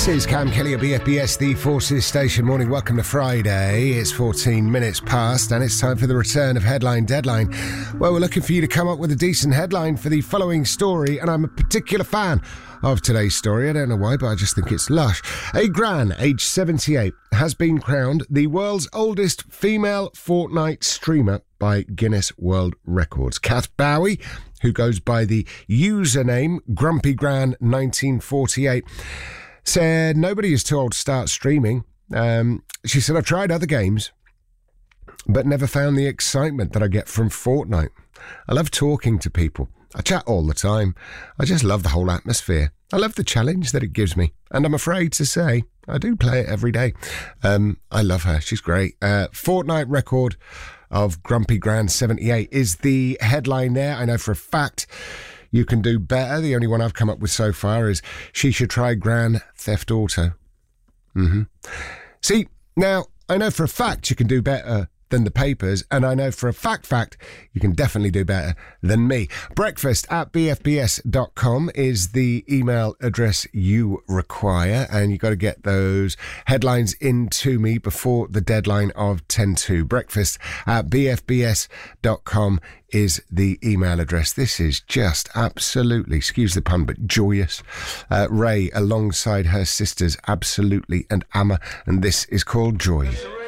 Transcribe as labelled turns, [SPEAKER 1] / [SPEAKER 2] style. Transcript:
[SPEAKER 1] is Cam Kelly at BFBS, the Forces Station. Morning, welcome to Friday. It's 14 minutes past and it's time for the return of Headline Deadline. Well, we're looking for you to come up with a decent headline for the following story, and I'm a particular fan of today's story. I don't know why, but I just think it's lush. A gran, aged 78, has been crowned the world's oldest female Fortnite streamer by Guinness World Records. Kath Bowie, who goes by the username GrumpyGran1948, said nobody is too old to start streaming. She said, I've tried other games, but never found the excitement that I get from Fortnite. I love talking to people. I chat all the time. I just love the whole atmosphere. I love the challenge that it gives me. And I'm afraid to say, I do play it every day. I love her. She's great. Fortnite record of Grumpy Gran 78 is the headline there. I know for a fact you can do better. The only one I've come up with so far is she should try Grand Theft Auto. See, now, I know for a fact you can do better than the papers, and I know for a fact you can definitely do better than me. breakfast@bfbs.com is the email address you require, and you've got to get those headlines into me before the deadline of 10:02. breakfast@bfbs.com is the email address. This is just absolutely, excuse the pun, but joyous. Ray alongside her sisters, Absolutely and Amma, and this is called Joy.